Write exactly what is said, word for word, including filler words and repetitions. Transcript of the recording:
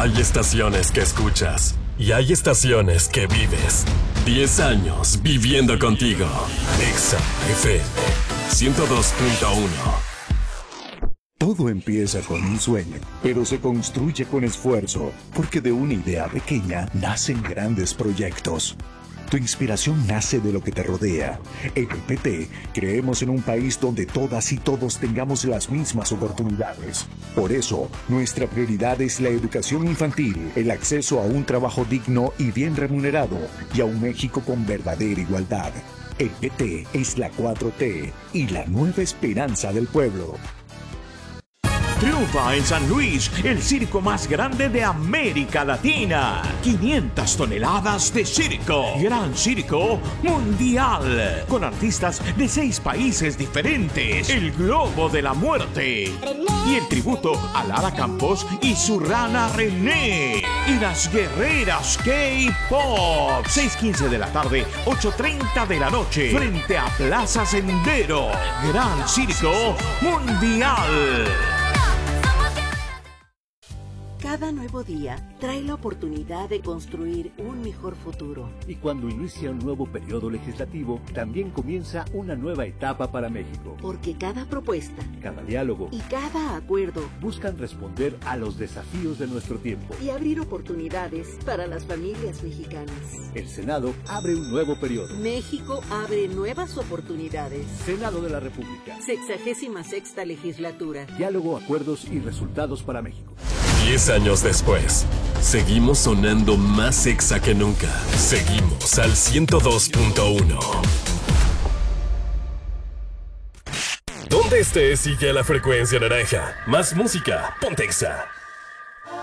Hay estaciones que escuchas y hay estaciones que vives. Diez años viviendo contigo. Exa F M ciento dos punto uno. Todo empieza con un sueño, pero se construye con esfuerzo, porque de una idea pequeña nacen grandes proyectos. Tu inspiración nace de lo que te rodea. En el P T creemos en un país donde todas y todos tengamos las mismas oportunidades. Por eso, nuestra prioridad es la educación infantil, el acceso a un trabajo digno y bien remunerado, y a un México con verdadera igualdad. El P T es la cuatro T y la nueva esperanza del pueblo. Triunfa en San Luis, el circo más grande de América Latina. quinientas toneladas de circo. Gran Circo Mundial. Con artistas de seis países diferentes. El Globo de la Muerte. Y el tributo a Lara Campos y su rana René. Y las guerreras K-Pop. seis quince de la tarde, ocho treinta de la noche. Frente a Plaza Sendero. Gran Circo Mundial. Cada nuevo día trae la oportunidad de construir un mejor futuro. Y cuando inicia un nuevo periodo legislativo, también comienza una nueva etapa para México. Porque cada propuesta, cada diálogo y cada acuerdo buscan responder a los desafíos de nuestro tiempo y abrir oportunidades para las familias mexicanas. El Senado abre un nuevo periodo. México abre nuevas oportunidades. Senado de la República. Sexagésima sexta legislatura. Diálogo, acuerdos y resultados para México. Diez años después, seguimos sonando más Exa que nunca. Seguimos al ciento dos punto uno. Donde estés, sigue la frecuencia naranja. Más música, ponte Exa.